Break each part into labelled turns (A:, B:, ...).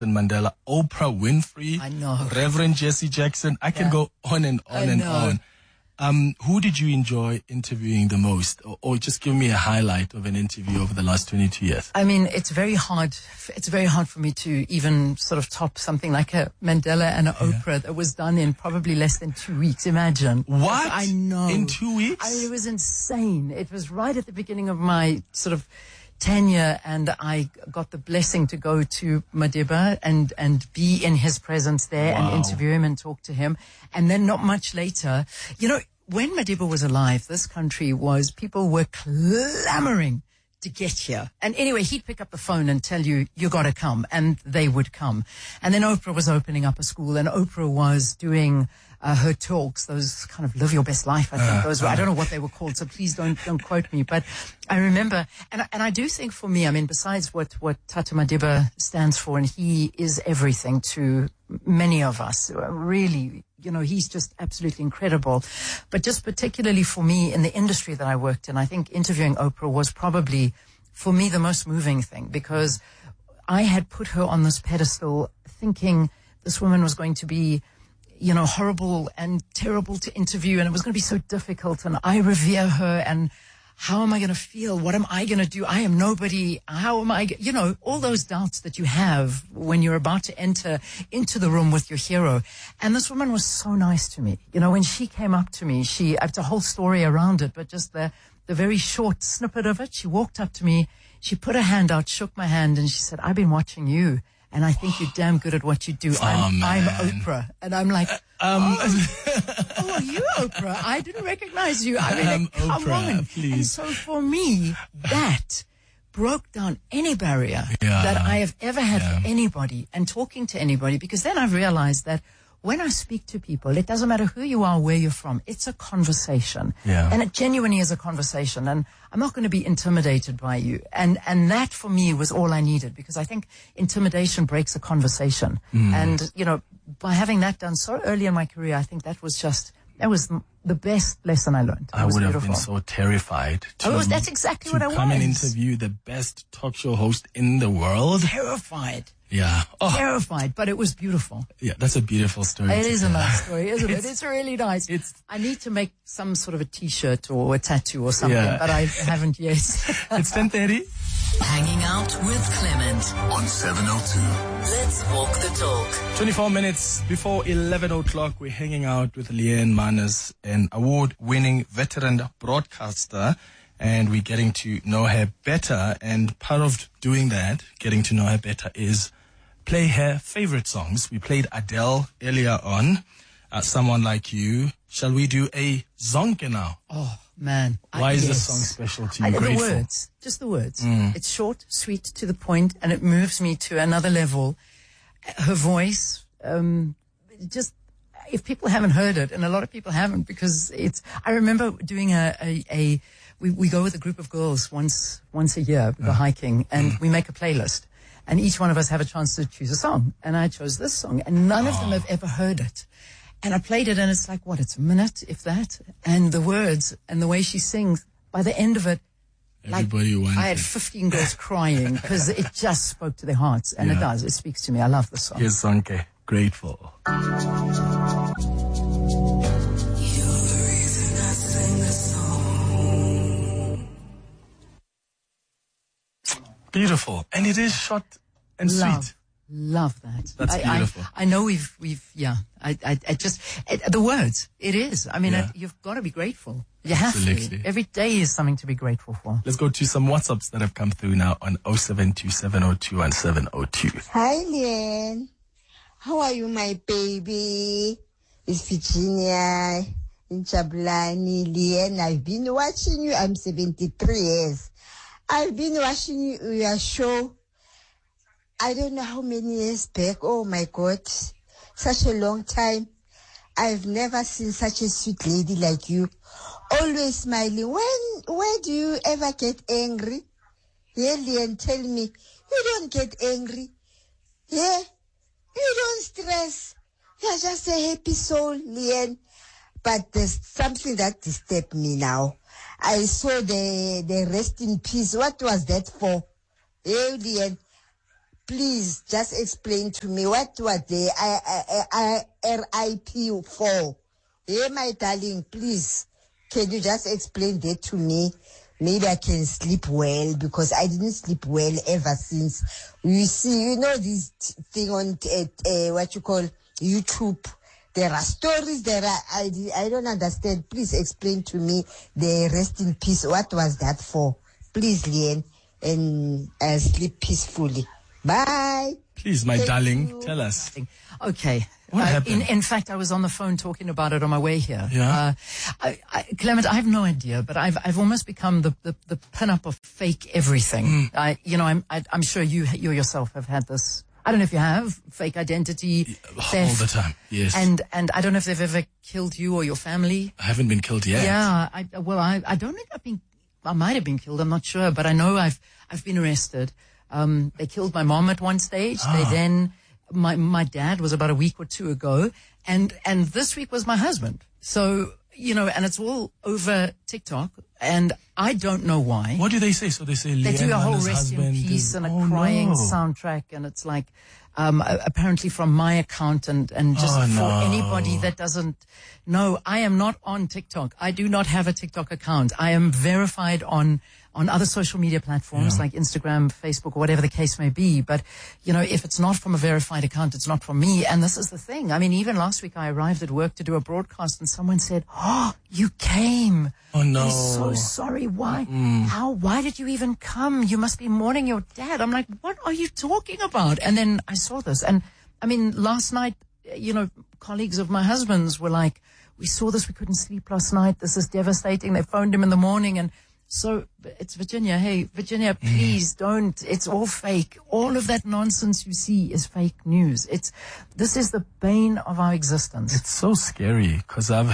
A: Mandela, Oprah Winfrey,
B: I know.
A: Reverend Jesse Jackson. I can go on and on and on. Who did you enjoy interviewing the most? Or just give me a highlight of an interview over the last 22 years.
B: I mean, it's very hard. It's very hard for me to even sort of top something like a Mandela and an Oprah that was done in probably less than 2 weeks. Imagine.
A: What?
B: I know.
A: In 2 weeks?
B: It was insane. It was right at the beginning of my sort of tenure, and I got the blessing to go to Madiba and be in his presence there and interview him and talk to him. And then not much later, when Madiba was alive, this country people were clamoring to get here. And anyway, he'd pick up the phone and tell you got to come, and they would come. And then Oprah was opening up a school, and Oprah was doing her talks, those kind of live your best life, I think those were, I don't know what they were called, so please don't quote me. But I remember, and I do think for me, I mean, besides what Tata Madiba stands for, and he is everything to many of us, really, he's just absolutely incredible. But just particularly for me in the industry that I worked in, I think interviewing Oprah was probably, for me, the most moving thing, because I had put her on this pedestal thinking this woman was going to be, horrible and terrible to interview, and it was going to be so difficult, and I revere her, and how am I going to feel? What am I going to do? I am nobody. How am I, all those doubts that you have when you're about to enter into the room with your hero. And this woman was so nice to me. When she came up to me, it's a whole story around it, but just the very short snippet of it, she walked up to me, she put her hand out, shook my hand, and she said, "I've been watching you, and I think you're damn good at what you do. I'm Oprah." And I'm like, oh, you Oprah? I didn't recognize you. I mean, come
A: Oprah,
B: on.
A: please.
B: And so for me, that broke down any barrier that I have ever had for anybody and talking to anybody, because then I've realized that when I speak to people, it doesn't matter who you are, where you're from. It's a conversation.
A: Yeah.
B: And it genuinely is a conversation. And I'm not going to be intimidated by you. And that for me was all I needed, because I think intimidation breaks a conversation. And, by having that done so early in my career, I think that was the best lesson I learned.
A: I would have been so terrified
B: that's exactly what I was.
A: Come and interview the best talk show host in the world.
B: Terrified.
A: Yeah.
B: Terrified, but it was beautiful.
A: Yeah, that's a beautiful story.
B: It is a nice story, isn't it? It's really nice. I need to make some sort of a T-shirt or a tattoo or something, but I haven't yet.
A: It's 10:30.
C: Hanging out with Clement
D: on 702.
C: Let's walk the talk.
A: 24 minutes before 11 o'clock, we're hanging out with Leanne Manas, an award-winning veteran broadcaster, and we're getting to know her better. And part of doing that, getting to know her better, is play her favorite songs. We played Adele earlier on, Someone Like You. Shall we do a zonke now?
B: Oh, man.
A: Why is this song special to you?
B: The words. Just the words. It's short, sweet, to the point, and it moves me to another level. Her voice, just, if people haven't heard it, and a lot of people haven't, because I remember doing we go with a group of girls once a year, we go hiking, and we make a playlist. And each one of us have a chance to choose a song. And I chose this song, and none of them have ever heard it. And I played it, and it's like, it's a minute, if that. And the words and the way she sings, by the end of it, I had 15 girls crying, because it just spoke to their hearts. And it does. It speaks to me. I love the song.
A: Here's Zonke. Grateful. Beautiful. And it is short and sweet.
B: Love that.
A: That's beautiful.
B: I know I just, the words, it is. I mean, you've got to be grateful. You have to. Every day is something to be grateful for.
A: Let's go to some WhatsApps that have come through now on 0727021702.
E: Hi, Leanne. How are you, my baby? It's Virginia in Jabulani. Leanne, I've been watching you. I'm 73 years. I've been watching your show, I don't know how many years back. Oh, my God. Such a long time. I've never seen such a sweet lady like you. Always smiling. Where do you ever get angry? Yeah, Leanne, tell me. You don't get angry. Yeah? You don't stress. You're just a happy soul, Leanne. But there's something that disturbed me now. I saw the rest in peace. What was that for? Leanne, please just explain to me what were they RIP for? Hey, my darling, please, can you just explain that to me? Maybe I can sleep well, because I didn't sleep well ever since. You see, you know this thing on what you call YouTube. There are stories there. I don't understand. Please explain to me the rest in peace. What was that for? Please, Leanne, and sleep peacefully. Bye.
A: Please, my darling, tell us.
B: Okay.
A: What happened?
B: In fact, I was on the phone talking about it on my way here.
A: Yeah.
B: Clement, I have no idea, but I've almost become the pin-up of fake everything. I'm sure you yourself have had this. I don't know if you have fake identity theft.
A: All the time, yes.
B: And I don't know if they've ever killed you or your family.
A: I haven't been killed yet.
B: Yeah. I don't think I might have been killed. I'm not sure, but I know I've been arrested. They killed my mom at one stage. They then, my dad was about a week or two ago, and this week was my husband. So, and it's all over TikTok, and I don't know why.
A: What do they say? So they say
B: they do a whole
A: Leanne's
B: rest in
A: husband
B: peace and a crying soundtrack, and it's like, apparently from my account, and just for anybody that doesn't know, I am not on TikTok. I do not have a TikTok account. I am verified on other social media platforms like Instagram, Facebook, or whatever the case may be. But, if it's not from a verified account, it's not from me. And this is the thing. I mean, even last week I arrived at work to do a broadcast and someone said, "Oh, you came.
A: Oh, no.
B: I'm so sorry. Why? Why did you even come? You must be mourning your dad." I'm like, what are you talking about? And then I saw this. And I mean, last night, colleagues of my husband's were like, "We saw this. We couldn't sleep last night. This is devastating." They phoned him in the morning, and so it's Virginia. Hey, Virginia, please don't. It's all fake. All of that nonsense you see is fake news. This is the bane of our existence.
A: It's so scary, because I've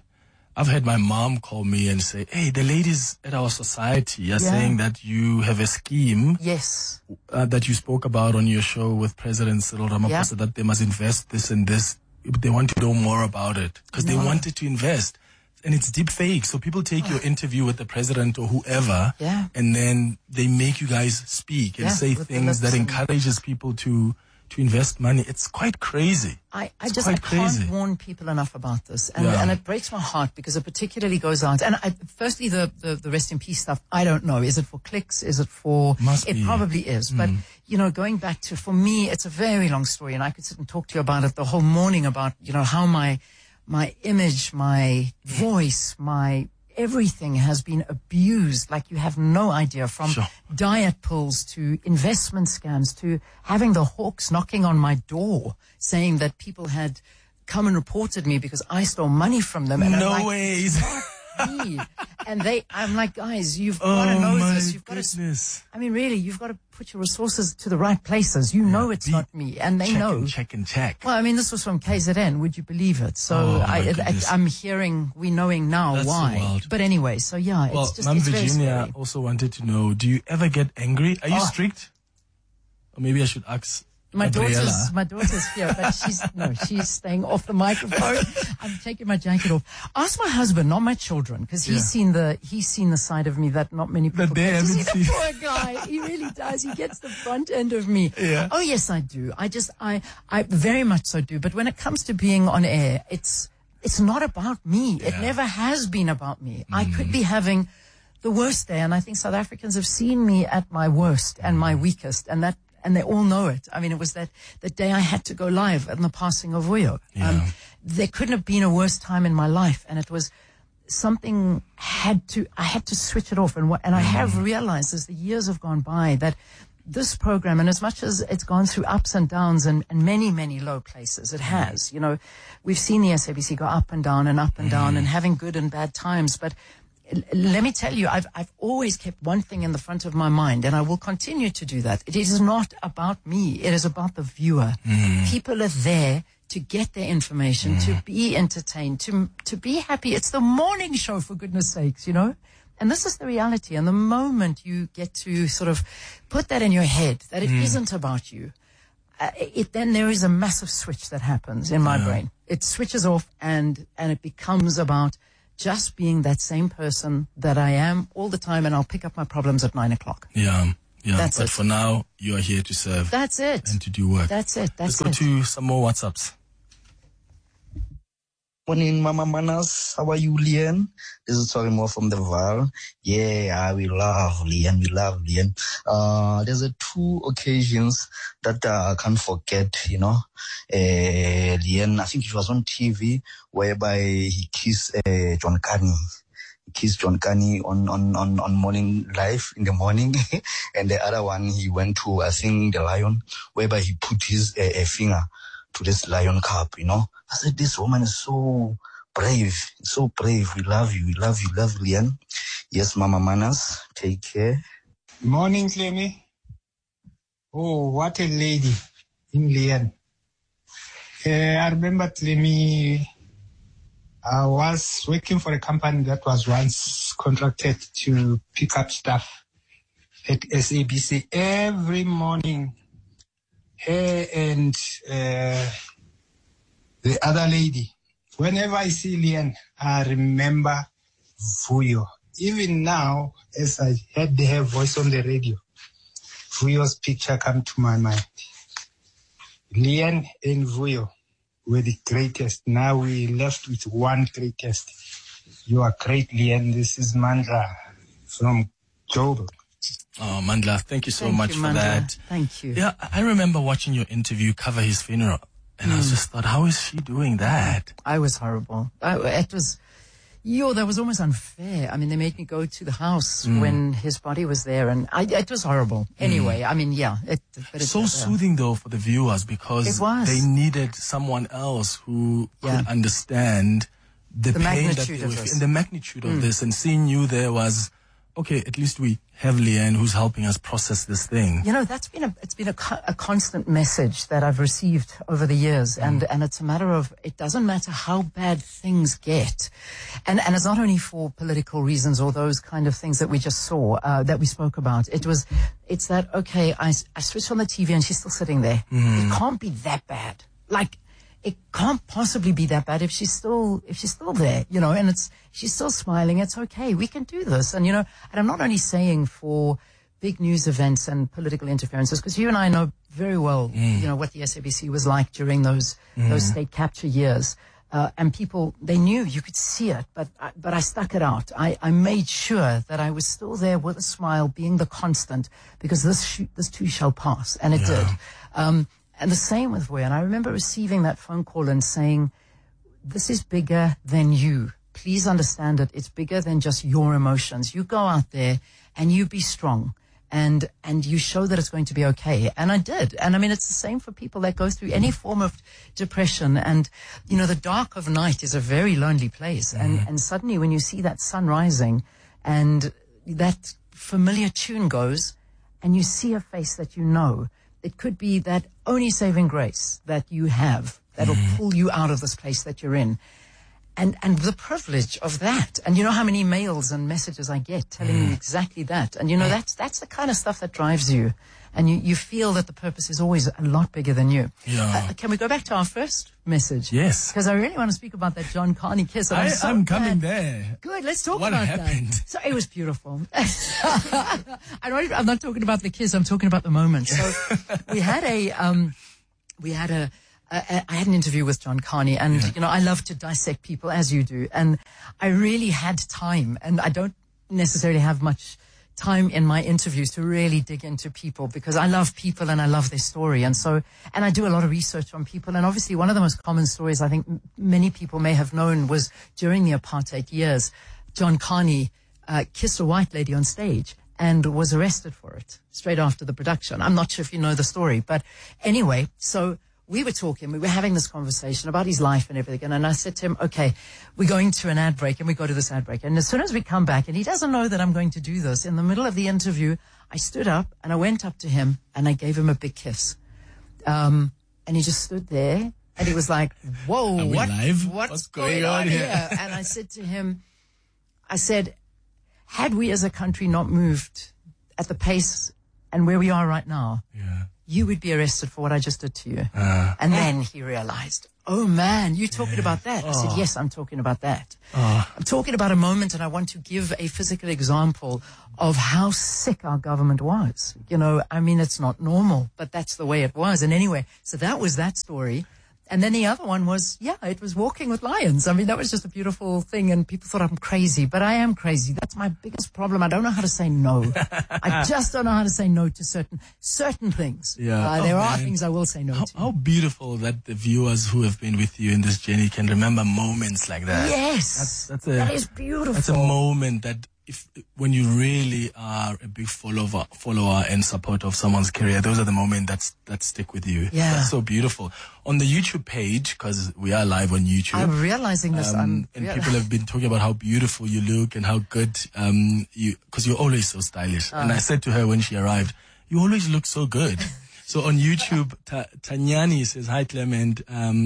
A: had my mom call me and say, "Hey, the ladies at our society are saying that you have a scheme."
B: Yes.
A: That you spoke about on your show with President Cyril Ramaphosa, that they must invest this and this. They want to know more about it, because they wanted to invest. And it's deep fake. So people take your interview with the president or whoever, and then they make you guys speak and say things that encourages people to invest money. It's quite crazy. I
B: can't warn people enough about this. And it breaks my heart, because it particularly goes out. And firstly, the rest in peace stuff, I don't know. Is it for clicks? Is it for... It probably is. But, going back to, for me, it's a very long story, and I could sit and talk to you about it the whole morning about, how my image, my voice, my everything has been abused like you have no idea, from diet pills to investment scams to having the hawks knocking on my door saying that people had come and reported me because I stole money from them. And
A: no ways.
B: Me. And I'm like, guys, you've got to know this. You've got to, I mean, really, you've got to put your resources to the right places. You know it's not me, and they know.
A: Check and check.
B: Well, I mean, this was from KZN. Would you believe it? So I'm we knowing now
A: That's
B: why.
A: So wild.
B: But anyway, so yeah,
A: well,
B: it's just
A: Mom
B: it's
A: Virginia
B: very scary.
A: also wanted to know: do you ever get angry? Are you strict? Or maybe I should ask.
B: My daughter's here, but she's staying off the microphone. I'm taking my jacket off. Ask my husband, not my children, because he's seen the side of me that not many people get to see. The poor guy, he really does. He gets the front end of me.
A: Yeah.
B: Oh yes, I do. I very much so do. But when it comes to being on air, it's not about me. It never has been about me. I could be having the worst day, and I think South Africans have seen me at my worst and my weakest, and they all know it. I mean, it was the day I had to go live in the passing of Vuyo.
A: Yeah.
B: There couldn't have been a worse time in my life, and it was something I had to switch it off. And I have realized as the years have gone by that this program, and as much as it's gone through ups and downs and many, many low places, it has. We've seen the SABC go up and down and up and down, and having good and bad times, but let me tell you, I've always kept one thing in the front of my mind, and I will continue to do that. It is not about me. It is about the viewer. People are there to get their information, to be entertained, to be happy. It's the morning show, for goodness sakes, And this is the reality. And the moment you get to sort of put that in your head, that it isn't about you, then there is a massive switch that happens in my brain. It switches off, and it becomes about just being that same person that I am all the time, and I'll pick up my problems at 9 o'clock.
A: Yeah. Yeah,
B: That's
A: but
B: it.
A: for now, you are here to serve.
B: That's it.
A: And to do work.
B: That's it.
A: Let's go to some more WhatsApps.
D: Morning, Mama Manas. How are you, Lian? This is Tori Moore from the Val. Yeah, we love Lian. We love Lian. There's two occasions that I can't forget, Lian, I think it was on TV, whereby he kissed John Carney. He kissed John Carney on Morning Live in the morning. And the other one, he went to, I think, the Lion, whereby he put his finger to this lion cub, I said, this woman is so brave, so brave. We love you, Lian. Yes, Mama Manas, take care.
F: Morning, Clemmy. Oh, what a lady in Lian. I remember, Clemmy, I was working for a company that was once contracted to pick up stuff at SABC every morning. Her and the other lady. Whenever I see Lian, I remember Vuyo. Even now, as I heard her voice on the radio, Vuyo's picture come to my mind. Lian and Vuyo were the greatest. Now we left with one greatest. You are great, Lian. This is Mandla from Joburg.
A: Oh, Mandla, thank you so much for
B: Mandla.
A: that.
B: Thank you.
A: Yeah, I remember watching your interview cover his funeral. And I just thought, how is she doing that?
B: I was horrible. That was almost unfair. I mean, they made me go to the house when his body was there, and it was horrible. Anyway, I mean, yeah.
A: It's so soothing, though, for the viewers, because they needed someone else who could understand the pain that they were feeling, and the magnitude of this, and seeing you there was, okay, at least we have Lian who's helping us process this thing.
B: It's been a constant message that I've received over the years, and it's a matter of, it doesn't matter how bad things get, and it's not only for political reasons or those kind of things that we just saw, that we spoke about. It's that, okay, I switched on the TV and she's still sitting there. It can't be that bad. Like, it can't possibly be that bad if she's still there, and she's still smiling. It's okay. We can do this. And, and I'm not only saying for big news events and political interferences, because you and I know very well, what the SABC was like during those state capture years. And people, they knew, you could see it, but I stuck it out. I made sure that I was still there with a smile, being the constant, because this too shall pass. And it did. And the same with Vuyo. And I remember receiving that phone call and saying, this is bigger than you. Please understand it. It's bigger than just your emotions. You go out there and you be strong and you show that it's going to be okay. And I did. And I mean, it's the same for people that go through any form of depression. And, the dark of night is a very lonely place. And suddenly when you see that sun rising and that familiar tune goes and you see a face that you know, it could be that only saving grace that you have that'll pull you out of this place that you're in. And the privilege of that. And you know how many mails and messages I get telling me exactly that. And that's the kind of stuff that drives you. And you feel that the purpose is always a lot bigger than you.
A: Yeah.
B: Can we go back to our first message?
A: Yes.
B: Because I really want to speak about that John Carney kiss.
A: I'm coming there.
B: Good, let's talk
A: what
B: about
A: happened?
B: that. So it was beautiful. I'm not talking about the kiss, I'm talking about the moment. So I had an interview with John Carney, and I love to dissect people as you do, and I really had time, and I don't necessarily have much time in my interviews to really dig into people, because I love people and I love their story, and I do a lot of research on people. And obviously one of the most common stories I think many people may have known was during the apartheid years, John Carney kissed a white lady on stage and was arrested for it straight after the production. I'm not sure if you know the story, but anyway, so we were having this conversation about his life and everything. And I said to him, okay, we're going to an ad break, and we go to this ad break. And as soon as we come back, and he doesn't know that I'm going to do this, in the middle of the interview, I stood up and I went up to him and I gave him a big kiss. And he just stood there and he was like, whoa,
A: Are we live? What's going on here?
B: And I said to him, had we as a country not moved at the pace and where we are right now, you would be arrested for what I just did to you. And then he realized, oh man, you're talking about that. I said, yes, I'm talking about that. I'm talking about a moment, and I want to give a physical example of how sick our government was. You know, I mean, it's not normal, but that's the way it was. And anyway, so that was that story. And then the other one was, it was Walking with Lions. I mean, that was just a beautiful thing, and people thought I'm crazy, but I am crazy. That's my biggest problem. I don't know how to say no. I just don't know how to say no to certain things.
A: Yeah.
B: There are things I will say no to.
A: How beautiful that the viewers who have been with you in this journey can remember moments like that.
B: Yes.
A: That
B: is beautiful.
A: That's a moment that when you really are a big follower and supporter of someone's career, those are the moments that stick with you.
B: Yeah.
A: That's so beautiful. On the YouTube page, because we are live on YouTube.
B: I'm realizing this.
A: And people have been talking about how beautiful you look and how good, because you're always so stylish. And I said to her when she arrived, you always look so good. So on YouTube, Tanyani says, hi Clement,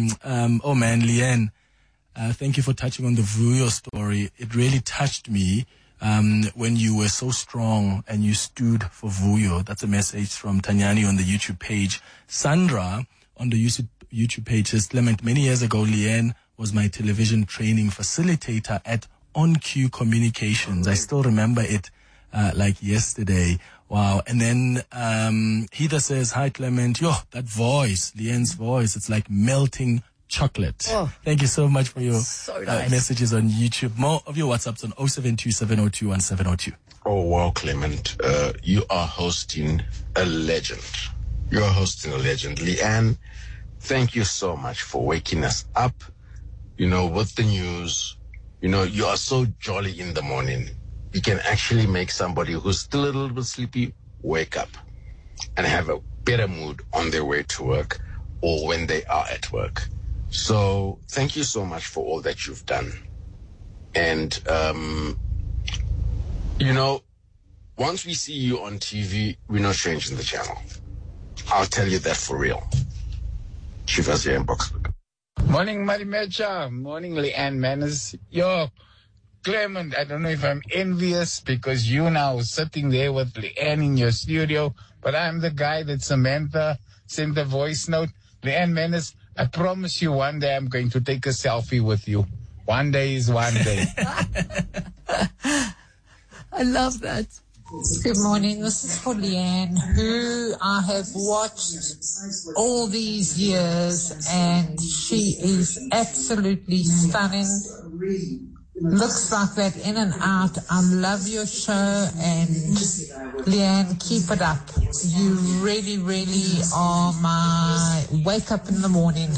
A: oh man, Leanne, thank you for touching on the Vuyo story. It really touched me. When you were so strong and you stood for Vuyo. That's a message from Tanyani on the YouTube page. Sandra on the YouTube page says, Clement, many years ago, Leanne was my television training facilitator at On Cue Communications. I still remember it like yesterday. Wow. And then Heather says, hi Clement, that voice, Leanne's voice, it's like melting chocolate. Thank you so much for your messages on YouTube. More of your WhatsApps on 072-702-1702.
G: Oh, wow, Clement. You are hosting a legend. You are hosting a legend. Leanne, thank you so much for waking us up, with the news. You are so jolly in the morning. You can actually make somebody who's still a little bit sleepy wake up and have a better mood on their way to work or when they are at work. So thank you so much for all that you've done. And, once we see you on TV, we're not changing the channel. I'll tell you that for real. Shivas here in Boksburg.
H: Morning, Marimecha. Morning, Leanne Manners. Clement, I don't know if I'm envious because you now sitting there with Leanne in your studio, but I'm the guy that Samantha sent the voice note. Leanne Manners, I promise you one day I'm going to take a selfie with you. One day is one day.
B: I love that.
I: Good morning. This is for Leanne, who I have watched all these years, and she is absolutely stunning. Looks like that in and out. I love your show, and Leanne, keep it up. You really, really are my wake up in the morning.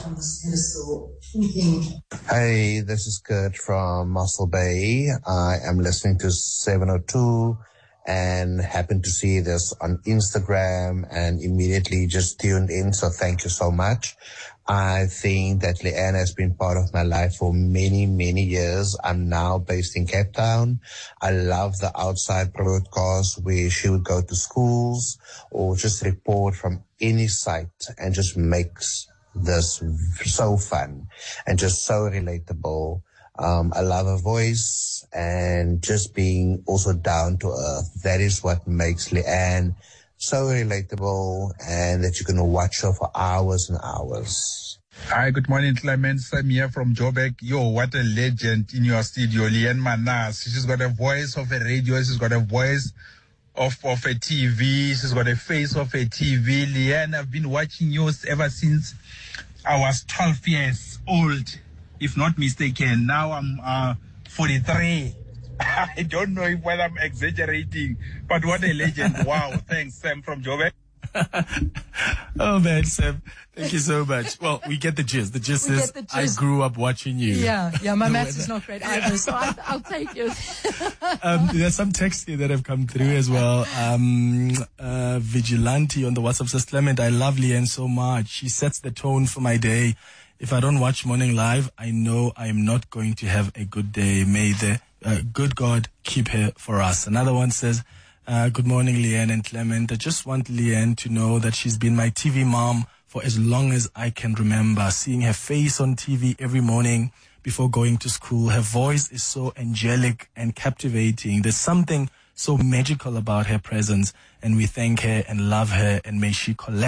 J: Hey, this is Kurt from Muscle Bay. I am listening to 702 and happened to see this on Instagram and immediately just tuned in. So thank you so much. I think that Leanne has been part of my life for many, many years. I'm now based in Cape Town. I love the outside broadcast where she would go to schools or just report from any site and just makes this so fun and just so relatable. I love her voice and just being also down to earth. That is what makes Leanne so relatable and that you can watch her for hours and hours.
K: Hi, good morning, Clement. Sam here from Joburg. What a legend in your studio, Leanne Manas. She's got a voice of a radio. She's got a voice of a TV. She's got a face of a TV. Leanne, I've been watching you ever since I was 12 years old, if not mistaken. Now I'm 43. I don't know whether I'm exaggerating, but what a legend. Wow. Thanks, Sam from Joburg.
A: Oh man, Sam, thank you so much. Well, we get the gist. The gist is I grew up watching you.
B: Yeah, my maths is not great either, so I'll take it.
A: There's some text here that have come through as well. Vigilante on the WhatsApp says, Clement, I love Leanne so much. She sets the tone for my day. If I don't watch Morning Live, I know I am not going to have a good day. May the good God keep her for us. Another one says, good morning, Leanne and Clement. I just want Leanne to know that she's been my TV mom for as long as I can remember. Seeing her face on TV every morning before going to school. Her voice is so angelic and captivating. There's something so magical about her presence, and we thank her and love her, and may she collect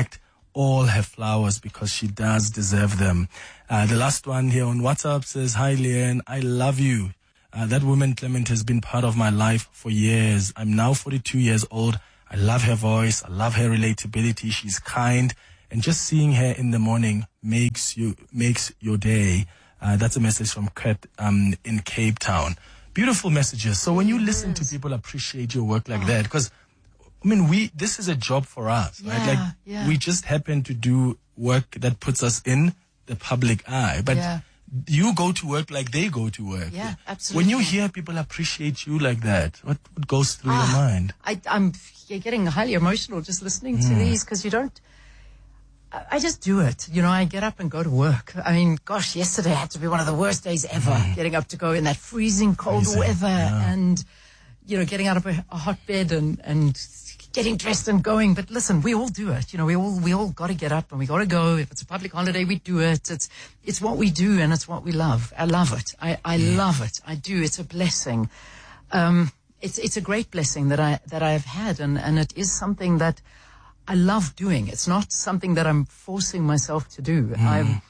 A: all her flowers because she does deserve them. The last one here on WhatsApp says, "Hi, Leanne, I love you. That woman, Clement, has been part of my life for years. I'm now 42 years old. I love her voice. I love her relatability. She's kind. And just seeing her in the morning makes your day." That's a message from Kurt in Cape Town. Beautiful messages. So when you listen to people appreciate your work like that, because I mean, this is a job for us, right? Like we just happen to do work that puts us in the public eye, but you go to work like they go to work.
B: Yeah, absolutely.
A: When you hear people appreciate you like that, what goes through your mind?
B: I'm getting highly emotional just listening to these, because I just do it. You know, I get up and go to work. I mean, gosh, yesterday had to be one of the worst days ever, getting up to go in that freezing cold weather and, you know, getting out of a hot bed and getting dressed and going. But listen, we all do it. You know, we all got to get up and we got to go. If it's a public holiday, we do it. It's what we do and it's what we love. I love it. I love it. I do. It's a blessing. It's a great blessing that I have had, and it is something that I love doing. It's not something that I'm forcing myself to do. I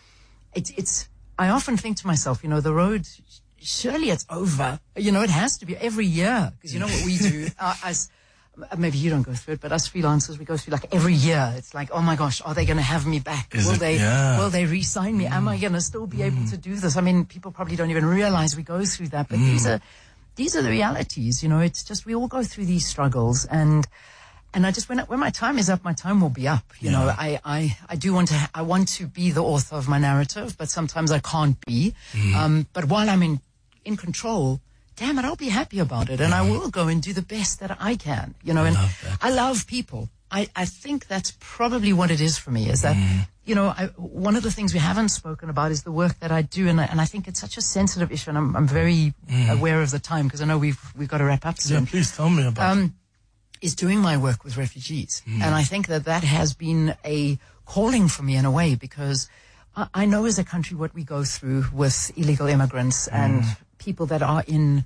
B: often think to myself, you know, the road, surely it's over. You know, it has to be every year, because you know what we do as, maybe you don't go through it, but us freelancers, we go through like every year. It's like, oh my gosh, are they going to have me back? Will they re-sign me? Am I going to still be able to do this? I mean, people probably don't even realize we go through that, but these are the realities. You know, it's just, we all go through these struggles, and I just, when my time is up, my time will be up. You know, I want to be the author of my narrative, but sometimes I can't be. But while I'm in control, damn it, I'll be happy about it, and I will go and do the best that I can. You know, and I love people. I think that's probably what it is for me, is that, you know, one of the things we haven't spoken about is the work that I do, and I think it's such a sensitive issue, and I'm very aware of the time, because I know we've got to wrap up soon.
A: Yeah, please tell me about it.
B: Is doing my work with refugees. And I think that has been a calling for me in a way, because I know as a country what we go through with illegal immigrants and people that are in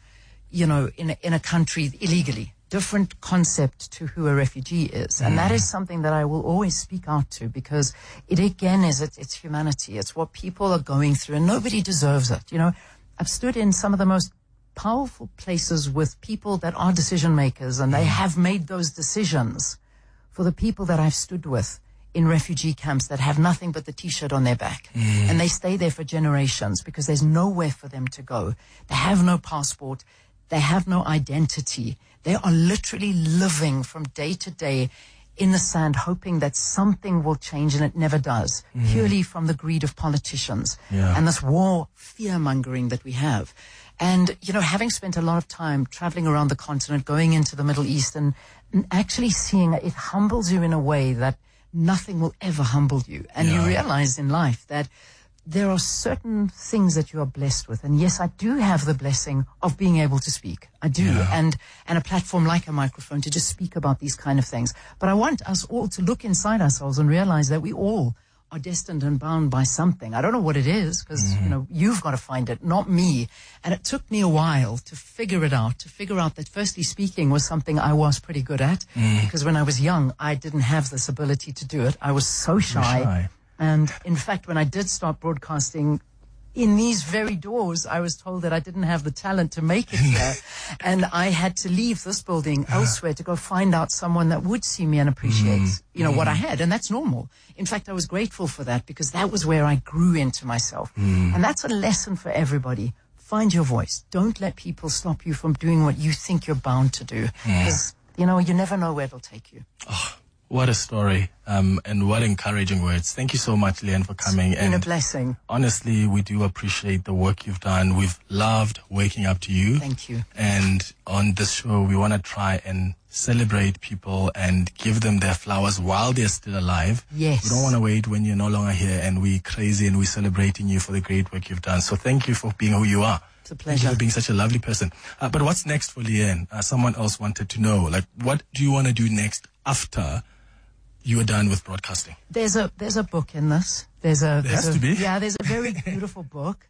B: a country illegally. Different concept to who a refugee is. And that is something that I will always speak out to, because it again is, it's humanity. It's what people are going through, and nobody deserves it. You know, I've stood in some of the most powerful places with people that are decision makers, and they have made those decisions for the people that I've stood with in refugee camps that have nothing but the T-shirt on their back. And they stay there for generations because there's nowhere for them to go. They have no passport. They have no identity. They are literally living from day to day in the sand, hoping that something will change, and it never does, purely from the greed of politicians and this war fear-mongering that we have. And, you know, having spent a lot of time traveling around the continent, going into the Middle East, and actually seeing it humbles you in a way that nothing will ever humble you. And you realize in life that there are certain things that you are blessed with. And yes, I do have the blessing of being able to speak. I do. And a platform like a microphone to just speak about these kind of things. But I want us all to look inside ourselves and realize that we all are destined and bound by something. I don't know what it is, because, you know, you've got to find it, not me. And it took me a while to figure it out, that firstly speaking was something I was pretty good at, because when I was young, I didn't have this ability to do it. I was so shy. And in fact, when I did start broadcasting in these very doors, I was told that I didn't have the talent to make it here. And I had to leave this building elsewhere to go find out someone that would see me and appreciate, you know, what I had. And that's normal. In fact, I was grateful for that, because that was where I grew into myself. And that's a lesson for everybody. Find your voice. Don't let people stop you from doing what you think you're bound to do. Because, you know, you never know where it'll take you.
A: Oh, what a story, and what encouraging words. Thank you so much, Leanne, for coming.
B: It's been a blessing.
A: Honestly, we do appreciate the work you've done. We've loved waking up to you.
B: Thank you.
A: And on this show, we want to try and celebrate people and give them their flowers while they're still alive.
B: Yes.
A: We don't want to wait when you're no longer here and we're crazy and we're celebrating you for the great work you've done. So thank you for being who you are.
B: It's a pleasure.
A: Thank you for being such a lovely person. But what's next for Leanne? Someone else wanted to know, like, what do you want to do next after you are done with broadcasting?
B: There's a book in this. There has
A: to be.
B: Yeah, there's a very beautiful book.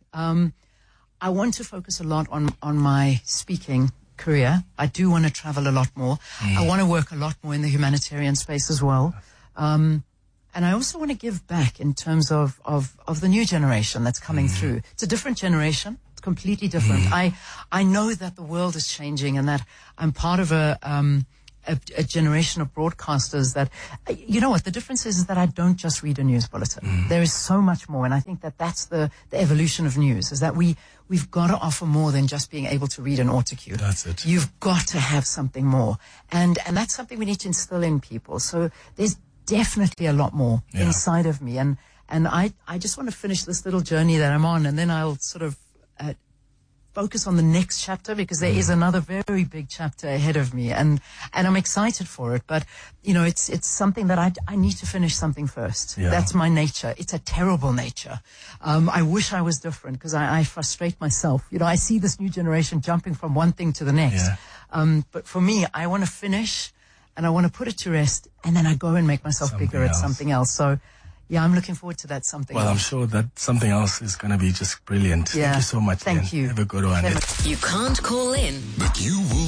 B: I want to focus a lot on my speaking career. I do want to travel a lot more. I want to work a lot more in the humanitarian space as well. I also want to give back in terms of the new generation that's coming through. It's a different generation. It's completely different. I know that the world is changing and that I'm part of a generation of broadcasters that, you know what, the difference is that I don't just read a news bulletin. There is so much more, and I think that that's the evolution of news, is that we've got to offer more than just being able to read an autocue.
A: That's it.
B: You've got to have something more, and that's something we need to instill in people. So there's definitely a lot more inside of me, and I just want to finish this little journey that I'm on, and then I'll sort of focus on the next chapter, because there is another very big chapter ahead of me, and I'm excited for it. But you know, it's something that I need to finish something first. That's my nature. It's a terrible nature. I wish I was different, because I frustrate myself. You know, I see this new generation jumping from one thing to the next. But for me, I want to finish and I want to put it to rest, and then I go and make myself bigger at something else. So yeah, I'm looking forward to that something else.
A: I'm sure that something else is going to be just brilliant. Thank you so much.
B: Thank you.
A: Have a good one.
C: You can't call in, but you will